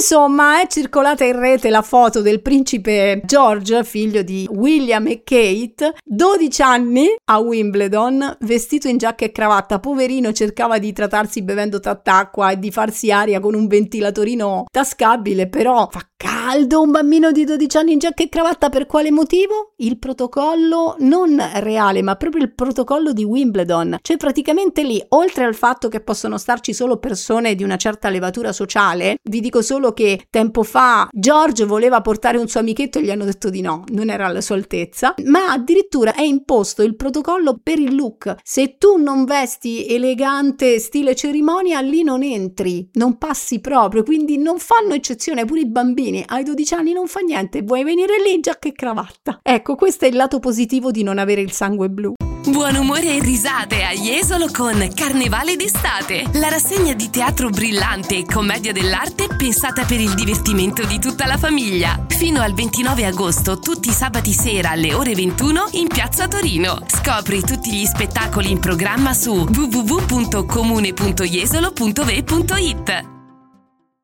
Insomma, è circolata in rete la foto del principe George, figlio di William e Kate, 12 anni a Wimbledon, vestito in giacca e cravatta. Poverino, cercava di idratarsi bevendo tanta acqua e di farsi aria con un ventilatorino tascabile, però fa caldo, un bambino di 12 anni in giacca e cravatta, per quale motivo? Il protocollo non reale, ma proprio il protocollo di Wimbledon. Cioè praticamente lì, oltre al fatto che possono starci solo persone di una certa levatura sociale, vi dico solo che tempo fa George voleva portare un suo amichetto e gli hanno detto di no, non era alla sua altezza, ma addirittura è imposto il protocollo per il look. Se tu non vesti elegante stile cerimonia, lì non entri, non passi proprio, quindi non fanno eccezione, pure i bambini ai 12 anni non fa niente, vuoi venire lì giacca e cravatta. Ecco, questo è il lato positivo di non avere il sangue blu. Buon umore e risate a Jesolo con Carnevale d'estate, la rassegna di teatro brillante e commedia dell'arte pensata per il divertimento di tutta la famiglia. Fino al 29 agosto, tutti i sabati sera alle ore 21 in Piazza Torino. Scopri tutti gli spettacoli in programma su www.comune.jesolo.ve.it.